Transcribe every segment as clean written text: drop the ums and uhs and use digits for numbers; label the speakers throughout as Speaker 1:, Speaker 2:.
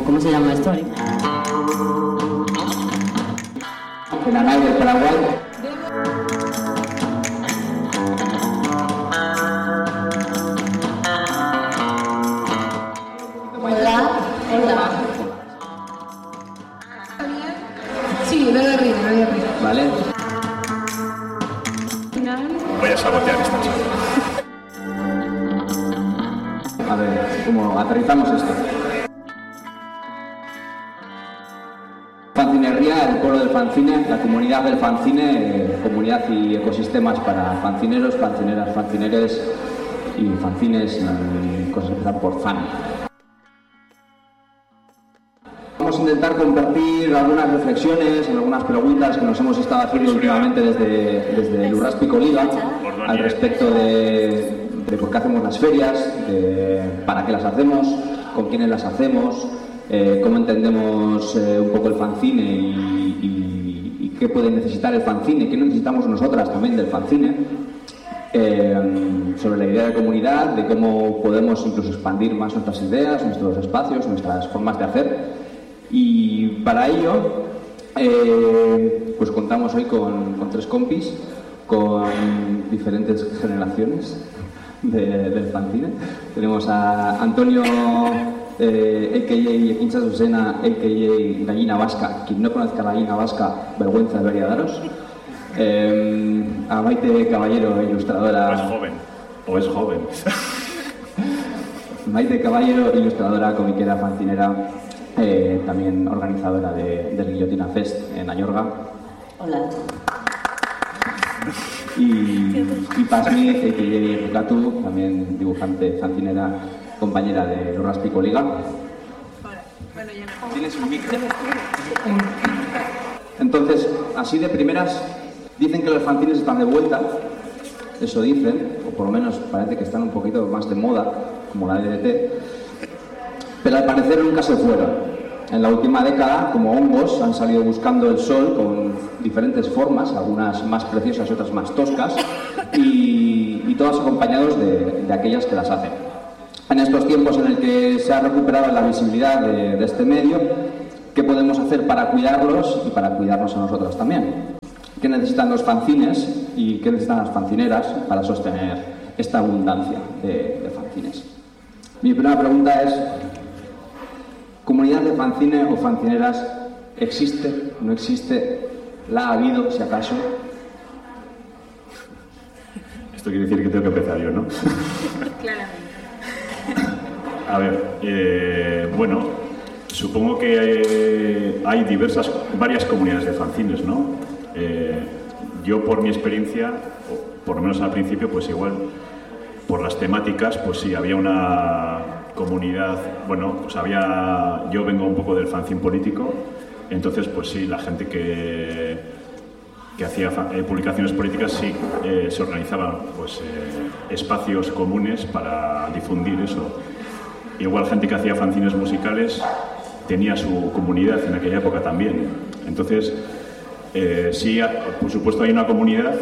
Speaker 1: ¿Cómo se llama esto?
Speaker 2: En Anay del Paraguay.
Speaker 3: Hola. Sí, voy a arriba.
Speaker 2: Vale.
Speaker 4: Voy a sabotear esta charla.
Speaker 2: A ver, ¿cómo aterrizamos esto? Fancinería, el pueblo del fanzine, la comunidad del fanzine, comunidad y ecosistemas para fancineros, fancineras, fancineres y fanzines y cosas que empiezan por fan. Vamos a intentar compartir algunas reflexiones, algunas preguntas que nos hemos estado haciendo últimamente desde el Lurras Picoliga al respecto de por qué hacemos las ferias, de para qué las hacemos, con quiénes las hacemos, cómo entendemos un poco el fanzine y qué puede necesitar el fanzine, qué necesitamos nosotras también del fanzine, sobre la idea de comunidad, de cómo podemos incluso expandir más nuestras ideas, nuestros espacios, nuestras formas de hacer. Y para ello, pues contamos hoy con tres compis, con diferentes generaciones del fanzine. Tenemos a Antonio, a.k.a. Quincha Susena, a.k.a. Gallina Vasca. Quien no conozca a Gallina Vasca, vergüenza debería daros. A Maite Caballero, ilustradora.
Speaker 4: O es joven.
Speaker 2: Maite Caballero, ilustradora, comiquera, fanzinera, también organizadora del Guillotina Fest en Añorga.
Speaker 1: Hola.
Speaker 2: Y Pasmi, a.k.a. Bukatu, también dibujante, fanzinera, compañera de Lurras Picoliga.
Speaker 3: Bueno, ya no.
Speaker 2: ¿Tienes un micro? Entonces, así de primeras, dicen que los fanzines están de vuelta, eso dicen, o por lo menos parece que están un poquito más de moda, como la DDT, pero al parecer nunca se fueron. En la última década, como hongos, han salido buscando el sol con diferentes formas, algunas más preciosas y otras más toscas, y todas acompañados de aquellas que las hacen. En estos tiempos en el que se ha recuperado la visibilidad de este medio, ¿qué podemos hacer para cuidarlos y para cuidarnos a nosotras también? ¿Qué necesitan los fanzines y qué necesitan las fancineras para sostener esta abundancia de fanzines? Mi primera pregunta es: ¿comunidad de fanzine o fancineras existe? ¿No existe? ¿La ha habido, si acaso?
Speaker 4: Esto quiere decir que tengo que empezar yo, ¿no?
Speaker 3: Claramente.
Speaker 4: A ver, bueno, supongo que hay varias comunidades de fanzines, ¿no? Yo, por mi experiencia, por lo menos al principio, pues igual, por las temáticas, pues sí, había una comunidad, bueno, pues yo vengo un poco del fanzine político, entonces, pues sí, la gente que hacía publicaciones políticas, sí, se organizaban, pues, espacios comunes para difundir eso. Igual gente que hacía fanzines musicales tenía su comunidad en aquella época también. Entonces, sí, por supuesto hay una comunidad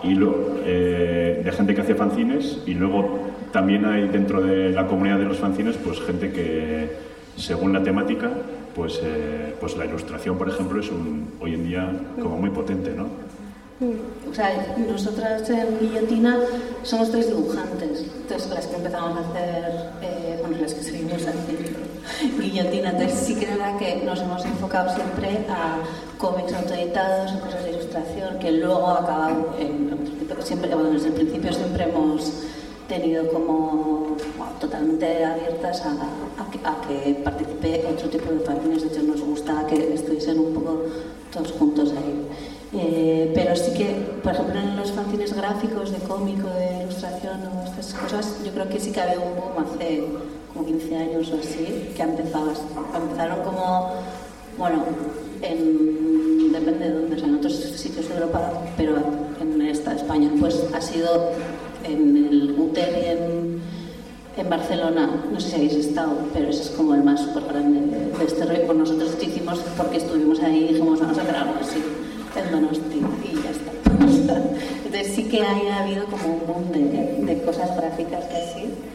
Speaker 4: de gente que hace fanzines, y luego también hay dentro de la comunidad de los fanzines pues gente que, según la temática, pues la ilustración, por ejemplo, es hoy en día como muy potente, ¿no?
Speaker 5: O sea, nosotras en Guillotina somos tres dibujantes, entonces las que empezamos a hacer, las que seguimos haciendo Guillotina, entonces sí que es verdad que nos hemos enfocado siempre a cómics autoeditados, a cosas de ilustración, que luego ha acabado en otro tipo, siempre, bueno, desde el principio siempre hemos tenido como totalmente abiertas a que participe otro tipo de fanzines. De hecho, nos gusta que estuviesen un poco todos juntos ahí. Pero sí que, por ejemplo, en los fanzines gráficos de cómic o de ilustración o estas cosas, yo creo que sí que había un boom hace como 15 años o así, que empezaron como, bueno, depende de dónde, o sea, en otros sitios de Europa, pero en España, pues ha sido en el UTER y en Barcelona, no sé si habéis estado, pero ese es como el más súper grande de este rollo. Pues nosotros lo hicimos porque estuvimos ahí y dijimos, vamos a hacer algo así en Donosti, y ya está. Entonces sí que ha habido como un boom de cosas gráficas y así.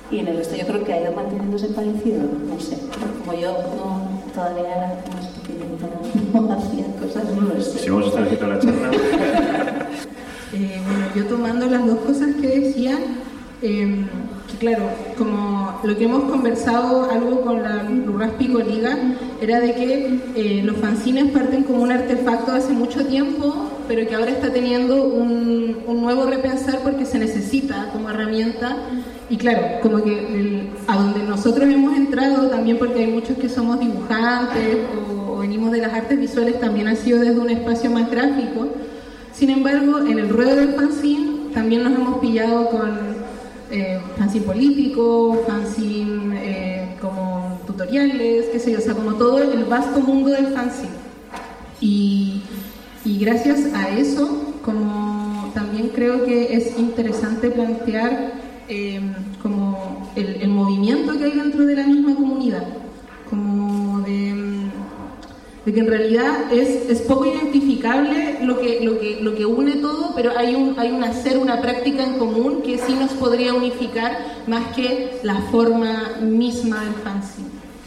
Speaker 5: Y en el resto yo creo que ha ido manteniéndose parecido, no sé. Como yo todavía era más pequeñita, no hacía cosas, no lo sé.
Speaker 4: Si vamos a estar aquí toda la charla.
Speaker 3: Bueno, yo tomando las dos cosas que decían, que claro, como lo que hemos conversado algo con la Lurraspi Coliga, era de que los fanzines parten como un artefacto hace mucho tiempo, pero que ahora está teniendo un nuevo repensar porque se necesita como herramienta. Y claro, como que a donde nosotros hemos entrado, también porque hay muchos que somos dibujantes o venimos de las artes visuales, también ha sido desde un espacio más gráfico. Sin embargo, en el ruedo del fanzine también nos hemos pillado con fanzine político, fanzine como tutoriales, qué sé yo, o sea, como todo el vasto mundo del fanzine. Y gracias a eso, como también creo que es interesante plantear como el movimiento que hay dentro de la misma comunidad, como de que en realidad es poco identificable lo que une todo, pero hay un hacer, una práctica en común que sí nos podría unificar más que la forma misma del fanzine.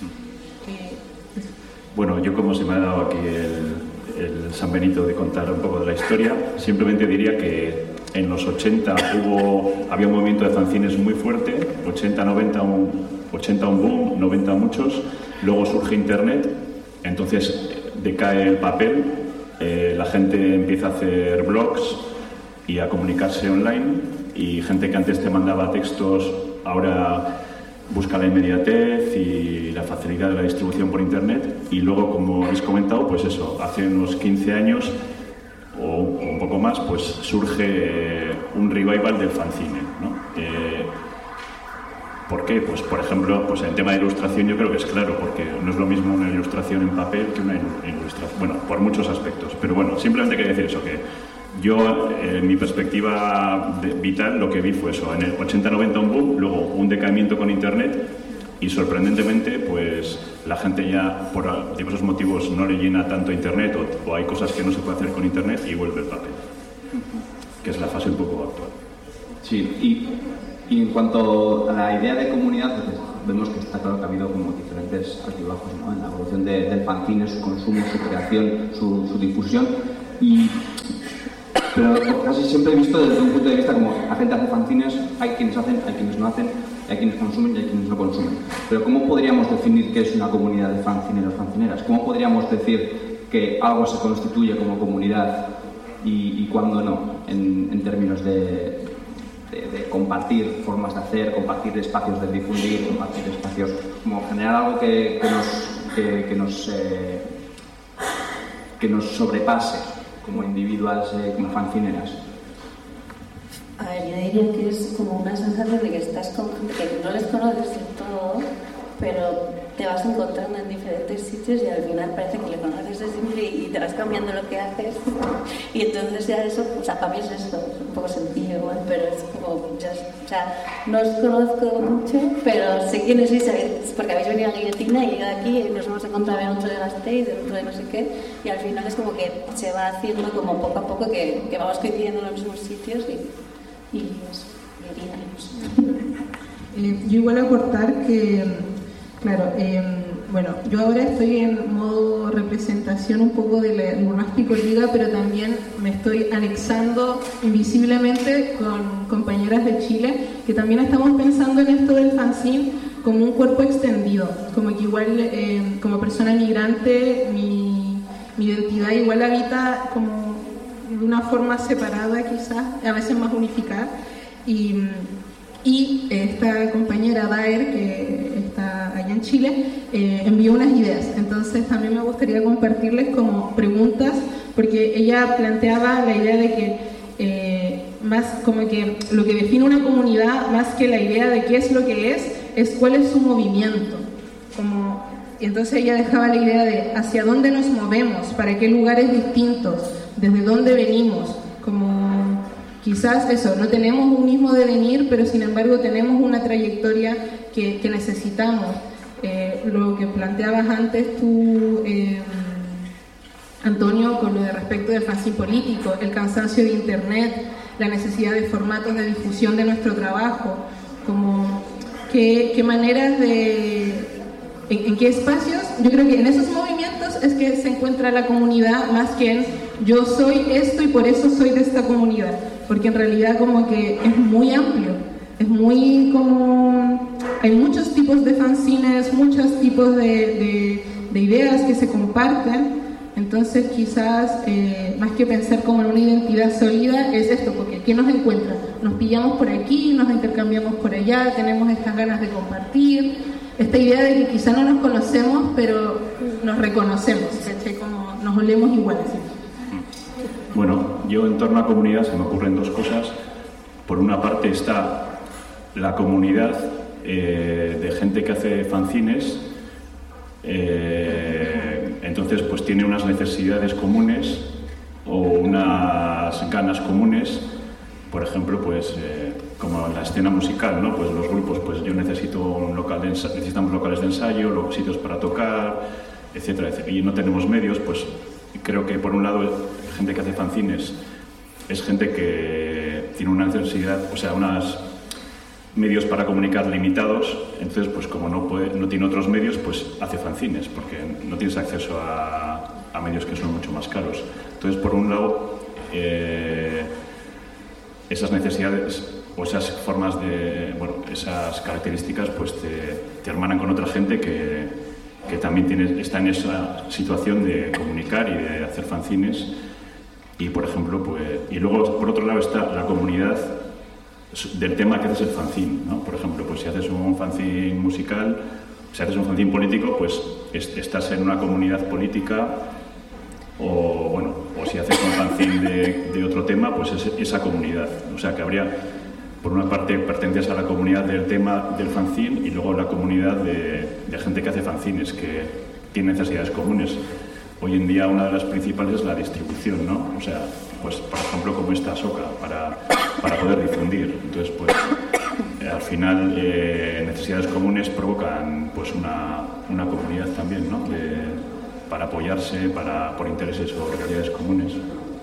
Speaker 4: Bueno, yo como se me ha dado aquí el San Benito de contar un poco de la historia, simplemente diría que en los 80 había un movimiento de fanzines muy fuerte, 80 un boom, 90 muchos, luego surge Internet, entonces decae el papel, la gente empieza a hacer blogs y a comunicarse online, y gente que antes te mandaba textos ahora busca la inmediatez y la facilidad de la distribución por Internet. Y luego, como habéis comentado, pues eso, hace unos 15 años o un poco más, pues surge un revival del fanzine, ¿no? ¿Por qué? Pues por ejemplo, pues en el tema de ilustración yo creo que es claro, porque no es lo mismo una ilustración en papel que una ilustración, bueno, por muchos aspectos, pero bueno, simplemente quería decir eso, que yo, en mi perspectiva vital, lo que vi fue eso, en el 80-90 un boom, luego un decaimiento con Internet, y sorprendentemente, pues la gente ya, por diversos motivos, no le llena tanto Internet, o hay cosas que no se puede hacer con Internet, y vuelve el papel, que es la fase un poco actual.
Speaker 2: Sí, y en cuanto a la idea de comunidad, pues vemos que está claro que ha habido como diferentes altibajos, ¿no?, en la evolución del fanzine, su consumo, su creación, su difusión, pero casi siempre he visto desde un punto de vista como la gente hace fanzines, hay quienes hacen, hay quienes no hacen, hay quienes consumen y hay quienes no consumen. Pero ¿cómo podríamos definir qué es una comunidad de fanzineros, fanzineras? ¿Cómo podríamos decir que algo se constituye como comunidad y cuándo no, en términos de compartir formas de hacer, compartir espacios de difundir, compartir espacios, como generar algo que nos sobrepase como individuos, como fanzineras?
Speaker 5: A ver, yo diría que es como una sensación de que estás con gente que no les conoces del todo, pero te vas encontrando en diferentes sitios y al final parece que le conoces de siempre y te vas cambiando lo que haces. Y entonces ya eso, o sea, para mí es eso, es un poco sencillo igual, pero es como, o sea, no os conozco mucho, pero sé quiénes sois, porque habéis venido a Guillotina y llegado aquí y nos hemos encontrado en otro de Gasteiz, en otro de no sé qué, y al final es como que se va haciendo como poco a poco que vamos coincidiendo en los mismos sitios y eso,
Speaker 3: yo igual aportar que, claro, bueno, yo ahora estoy en modo representación un poco de la Lurraspi Coliga, pero también me estoy anexando invisiblemente con compañeras de Chile que también estamos pensando en esto del fanzine como un cuerpo extendido, como que igual como persona migrante mi identidad igual habita como de una forma separada quizás, a veces más unificada, y esta compañera Daer, que está allá en Chile, envió unas ideas. Entonces también me gustaría compartirles como preguntas, porque ella planteaba la idea de que más como que lo que define una comunidad, más que la idea de qué es lo que es cuál es su movimiento. Y entonces ella dejaba la idea de hacia dónde nos movemos, para qué lugares distintos, desde dónde venimos, como quizás eso, no tenemos un mismo devenir, pero sin embargo tenemos una trayectoria que necesitamos. Lo que planteabas antes tú, Antonio, con lo de respecto del fanzine político, el cansancio de Internet, la necesidad de formatos de difusión de nuestro trabajo, como qué maneras de... en qué espacios. Yo creo que en esos movimientos es que se encuentra la comunidad, más que en yo soy esto y por eso soy de esta comunidad, porque en realidad como que es muy amplio, es muy como... hay muchos tipos de fanzines, muchos tipos de ideas que se comparten. Entonces quizás más que pensar como en una identidad sólida es esto, porque ¿qué nos encuentra? Nos pillamos por aquí, nos intercambiamos por allá, tenemos estas ganas de compartir, esta idea de que quizás no nos conocemos pero nos reconocemos, ¿cachai? Como nos olemos iguales.
Speaker 4: Bueno, yo en torno a comunidad se me ocurren dos cosas. Por una parte está la comunidad de gente que hace fanzines. Entonces pues tiene unas necesidades comunes o unas ganas comunes, por ejemplo pues como la escena musical, ¿no? Pues los grupos, pues yo necesito un local de necesitamos locales de ensayo, sitios para tocar, etcétera, etcétera, y no tenemos medios. Pues creo que por un lado gente que hace fanzines es gente que tiene una necesidad, o sea, unos medios para comunicar limitados. Entonces pues como no tiene otros medios, pues hace fanzines porque no tienes acceso a medios que son mucho más caros. Entonces por un lado esas necesidades o esas formas de, bueno, esas características pues te hermanan con otra gente que también está en esa situación de comunicar y de hacer fanzines. Y por ejemplo pues, y luego por otro lado está la comunidad del tema que haces el fanzine, ¿no? Por ejemplo, pues si haces un fanzine musical, si haces un fanzine político, pues estás en una comunidad política, o bueno, o si haces un fanzine de otro tema, pues es esa comunidad. O sea que habría, por una parte, perteneces a la comunidad del tema del fanzine y luego la comunidad de gente que hace fanzines, que tiene necesidades comunes. Hoy en día una de las principales es la distribución, ¿no? O sea, pues por ejemplo como esta Soca, para poder difundir. Entonces pues al final necesidades comunes provocan pues una comunidad también, ¿no? Para apoyarse, por intereses o realidades comunes.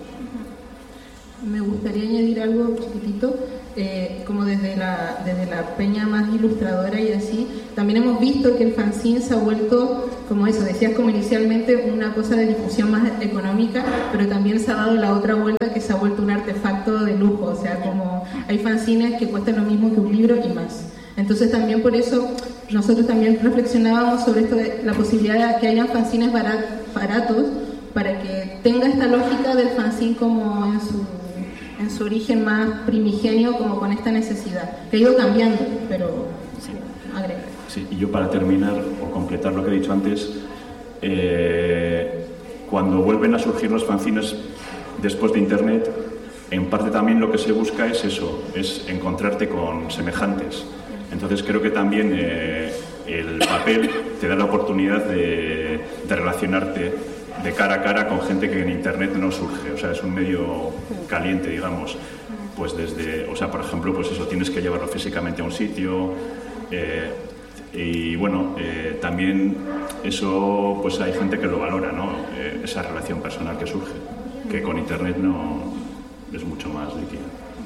Speaker 3: Me gustaría añadir algo chiquitito, como desde la peña más ilustradora y así, también hemos visto que el fanzine se ha vuelto, como eso, decías como inicialmente, una cosa de difusión más económica, pero también se ha dado la otra vuelta que se ha vuelto un artefacto de lujo, o sea, como hay fanzines que cuestan lo mismo que un libro y más. Entonces también por eso nosotros también reflexionábamos sobre esto de la posibilidad de que hayan fanzines baratos para que tenga esta lógica del fanzine como en su origen más primigenio, como con esta necesidad, que ha ido cambiando, pero sí, agrega.
Speaker 4: Sí, y yo para terminar o completar lo que he dicho antes, cuando vuelven a surgir los fanzines después de Internet, en parte también lo que se busca es eso, es encontrarte con semejantes. Entonces creo que también el papel te da la oportunidad de relacionarte de cara a cara con gente que en Internet no surge, o sea, es un medio caliente, digamos, pues desde, o sea, por ejemplo, pues eso, tienes que llevarlo físicamente a un sitio, y bueno, también eso, pues hay gente que lo valora, ¿no? Esa relación personal que surge, que con Internet no es mucho más líquida.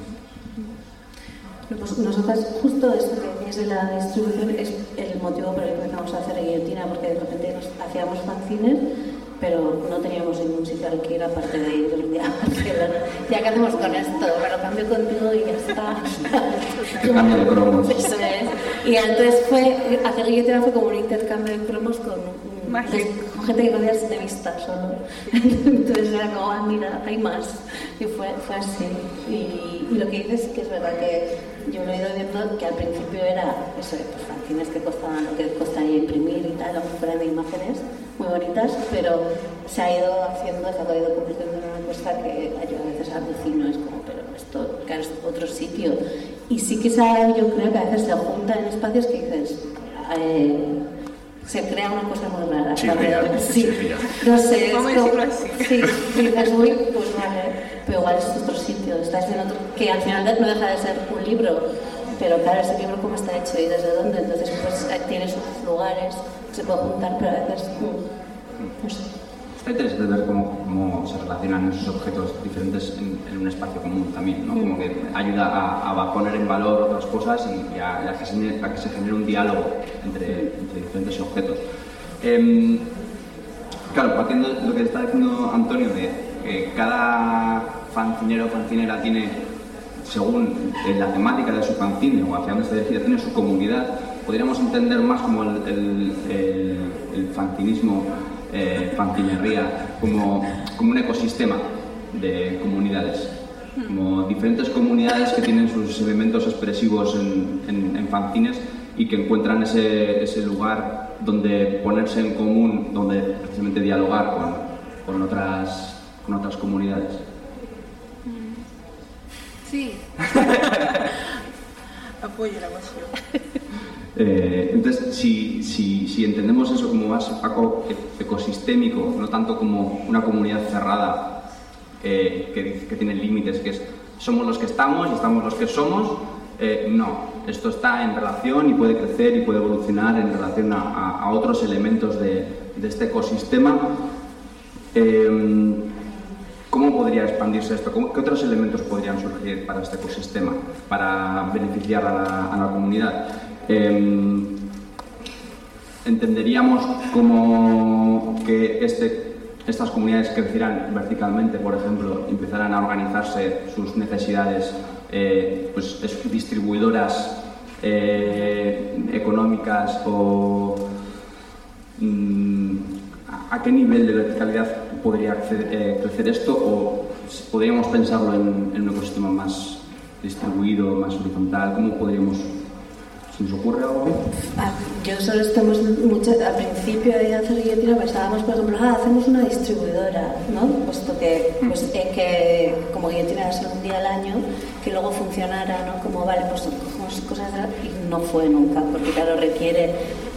Speaker 5: Pues nosotras, justo esto que decías de la distribución es el motivo por el que empezamos a hacer Guillotina, porque de repente hacíamos fanzines, pero no teníamos ningún sitio al que ir aparte de ir un día a Barcelona. Ya que hacemos con esto, bueno, cambio contigo y ya está.
Speaker 2: El cambio de cromos.
Speaker 5: Eso es. Y entonces hacer Guillotina fue como un intercambio de cromos con gente que conocías de vista solo. Entonces era como, mira, hay más. Y fue así. Y lo que dices que es verdad que yo lo he ido viendo, que al principio era eso, pues fanzines que costaban lo que costaría imprimir y tal, aunque fueran de imágenes muy bonitas, pero se ha ido haciendo, se ha ido convirtiendo en una cosa que yo a veces alucino, es como, pero esto, claro, es otro sitio. Y sí que yo creo que a veces se juntan en espacios que dices, se crea una cosa muy rara.
Speaker 4: Sí,
Speaker 5: no sé,
Speaker 3: vamos a decirlo así.
Speaker 5: Sí, dices, uy, pues vale, pero igual es otro sitio, estás en otro, que al final no deja de ser un libro, pero claro, ese libro cómo está hecho y desde dónde, entonces pues tiene sus lugares, se puede juntar, pero a veces, no sé.
Speaker 2: Es interesante ver cómo se relacionan esos objetos diferentes en un espacio común también, ¿no? Como que ayuda a poner en valor otras cosas y a que se genere un diálogo entre diferentes objetos. Claro, partiendo de lo que está diciendo Antonio, de que cada fancinero o fancinera tiene, según la temática de su fanzine o hacia dónde se dirige, tiene su comunidad, podríamos entender más como el fanzinismo, fanzinería, como un ecosistema de comunidades, como diferentes comunidades que tienen sus elementos expresivos en fanzines y que encuentran ese lugar donde ponerse en común, donde precisamente dialogar con otras comunidades.
Speaker 3: Sí. Apoyo la moción.
Speaker 2: Entonces, si entendemos eso como más ecosistémico, no tanto como una comunidad cerrada que tiene límites, que es somos los que estamos y estamos los que somos, no, esto está en relación y puede crecer y puede evolucionar en relación a otros elementos de este ecosistema. ¿Cómo podría expandirse esto? ¿Qué otros elementos podrían surgir para este ecosistema, para beneficiar a la comunidad? Entenderíamos como que estas comunidades crecerán verticalmente, por ejemplo, empezarán a organizarse sus necesidades, pues distribuidoras económicas, o ¿a qué nivel de verticalidad podría crecer esto? ¿O podríamos pensarlo en un ecosistema más distribuido, más horizontal? ¿Cómo podríamos...? ¿Se nos ocurre algo?
Speaker 5: Yo solo estamos mucho, al principio de hacer guillotina pensábamos, por ejemplo, hacemos una distribuidora, ¿no? Puesto que, que como guillotina era solo un día al año, que luego funcionara, ¿no? Como, vale, pues cogemos cosas y no fue nunca, porque claro, requiere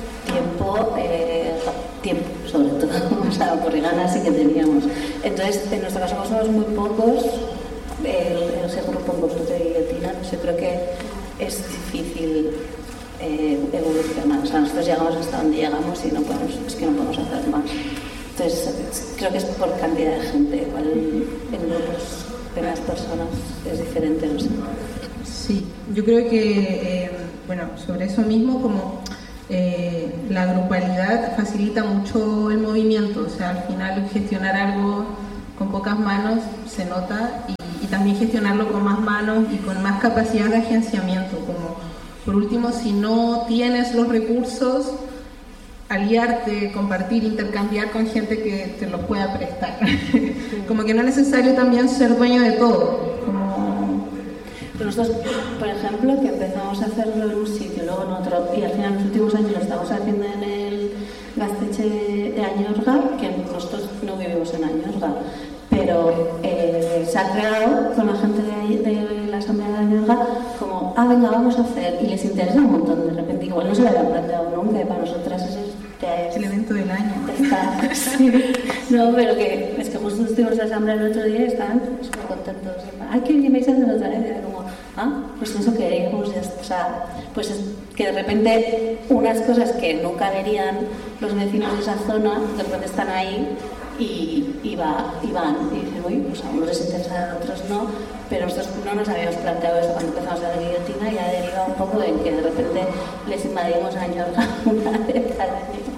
Speaker 5: tiempo sobre todo, o sea, por ganas sí que teníamos. Entonces, en nuestro caso como somos muy pocos, ese grupo en concreto de guillotina, no sé, creo que es difícil evolucionar. O sea, nosotros llegamos hasta donde llegamos y no podemos hacer más. Entonces, creo que es por cantidad de gente. Igual en grupos de las personas es diferente, no sé.
Speaker 3: Sí, yo creo que, sobre eso mismo, como la grupalidad facilita mucho el movimiento. O sea, al final gestionar algo con pocas manos se nota y también gestionarlo con más manos y con más capacidad de agenciamiento. Como, por último, si no tienes los recursos, aliarte, compartir, intercambiar con gente que te los pueda prestar. Como que no es necesario también ser dueño de todo.
Speaker 5: Pero nosotros, por ejemplo, que empezamos a hacerlo en un sitio, luego en otro, y al final en los últimos años lo estamos haciendo en el Gaztetxe de Añorga, que nosotros no vivimos en Añorga, pero se ha creado con la gente de la Asamblea de Añorga como, venga, vamos a hacer, y les interesa un montón. De repente, igual no se lo habían planteado nunca, y para nosotras eso es
Speaker 3: el evento del año.
Speaker 5: Está, sí. No, pero que es que justo estuvimos en la Asamblea el otro día y estaban súper contentos. ¡Ay, qué bien vais a hacer otra vez! Y era como, pues eso queríamos. O sea, pues es que de repente unas cosas que nunca verían los vecinos de esa zona, de repente están ahí y van. Y dicen, uy, pues a unos les interesa, a otros no. Pero nosotros no nos habíamos planteado eso cuando empezamos a la guillotina, y ha derivado un poco en que de repente les invadimos a Añorga una vez al año.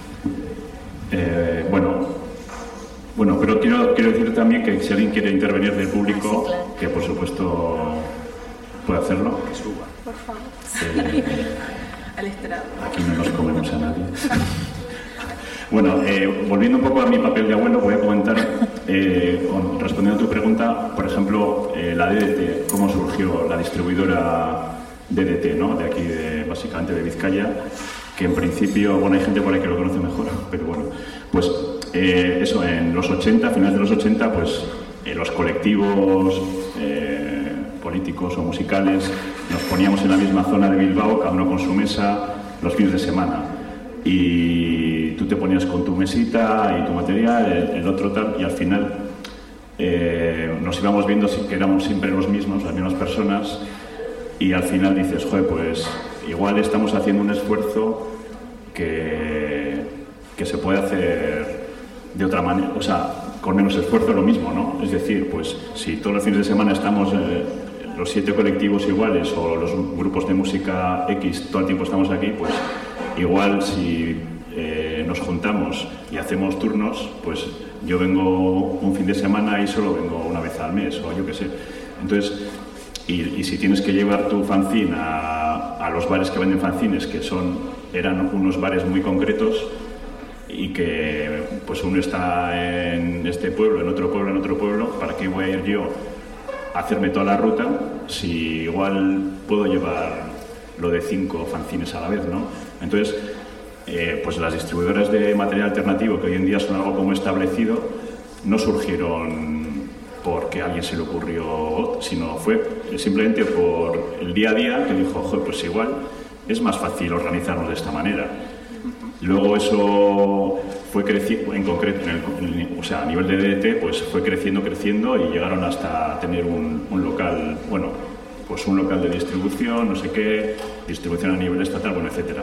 Speaker 4: Bueno, pero quiero decir también que si alguien quiere intervenir del público,
Speaker 5: sí, claro,
Speaker 4: que por supuesto puede hacerlo.
Speaker 3: Que suba, por favor. Al estrado.
Speaker 4: Aquí no nos comemos a nadie. Bueno, volviendo un poco a mi papel de abuelo, voy a comentar, respondiendo a tu pregunta, por ejemplo, la DDT, cómo surgió la distribuidora DDT, ¿no? De aquí, básicamente de Vizcaya, que en principio, hay gente por ahí que lo conoce mejor, pero bueno, pues eso, en los 80, finales de los 80, pues los colectivos políticos o musicales nos poníamos en la misma zona de Bilbao, cada uno con su mesa, los fines de semana. Y tú te ponías con tu mesita y tu material, el otro tal, y al final nos íbamos viendo que éramos siempre los mismos, las mismas personas, y al final dices, joder, pues igual estamos haciendo un esfuerzo que se puede hacer de otra manera, o sea, con menos esfuerzo lo mismo, ¿no? Es decir, pues si todos los fines de semana estamos los 7 colectivos iguales o los grupos de música X todo el tiempo estamos aquí, pues igual si nos juntamos y hacemos turnos, pues yo vengo un fin de semana y solo vengo una vez al mes o yo qué sé. Entonces, y si tienes que llevar tu fanzine a los bares que venden fanzines, que eran unos bares muy concretos, y que pues uno está en este pueblo, en otro pueblo, ¿para qué voy a ir yo a hacerme toda la ruta si igual puedo llevar lo de 5 fanzines a la vez, ¿no? Entonces, pues las distribuidoras de material alternativo, que hoy en día son algo como establecido, no surgieron porque a alguien se le ocurrió, sino fue simplemente por el día a día que dijo, joder, pues igual es más fácil organizarnos de esta manera. Luego eso fue creciendo, en concreto, o sea, a nivel de DDT, pues fue creciendo y llegaron hasta tener un local, bueno, pues un local de distribución, no sé qué, distribución a nivel estatal, bueno, etcétera.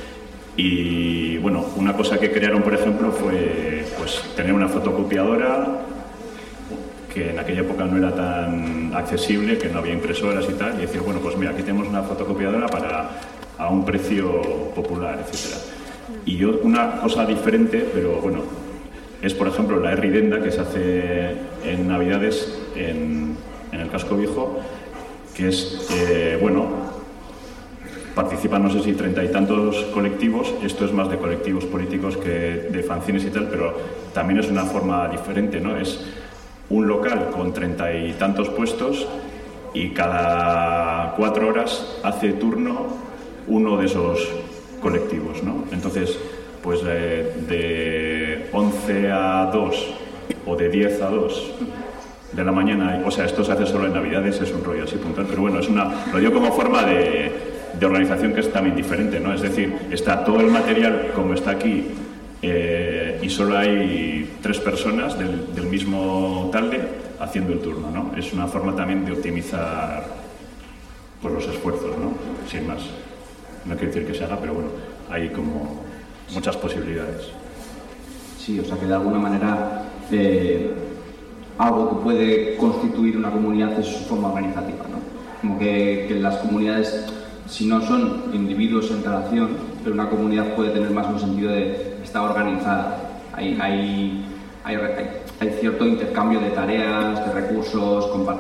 Speaker 4: Y bueno, una cosa que crearon, por ejemplo, fue pues tener una fotocopiadora que en aquella época no era tan accesible, que no había impresoras y tal, y decir, bueno, pues mira, aquí tenemos una fotocopiadora a un precio popular, etcétera. Y una cosa diferente, pero bueno, es por ejemplo la Ridenda, que se hace en Navidades en el Casco Viejo, que es, bueno, participan no sé si 30 y tantos colectivos. Esto es más de colectivos políticos que de fanzines y tal, pero también es una forma diferente, ¿no? Es un local con 30 y tantos puestos y cada 4 horas hace turno uno de esos colectivos, ¿no? Entonces, pues de 11 a 2 o de 10 a 2 de la mañana, o sea, esto se hace solo en Navidades, es un rollo así puntual, pero bueno, lo digo como forma de organización que es también diferente, ¿no? Es decir, está todo el material como está aquí y solo hay 3 personas del mismo talde haciendo el turno, ¿no? Es una forma también de optimizar pues, los esfuerzos, ¿no? Sin más. No quiere decir que se haga, pero bueno, hay como muchas posibilidades.
Speaker 2: Sí, o sea que de alguna manera algo que puede constituir una comunidad es su forma organizativa, ¿no? Como que las comunidades, si no son individuos en relación, pero una comunidad puede tener más un sentido de estar organizada. Hay cierto intercambio de tareas, de recursos,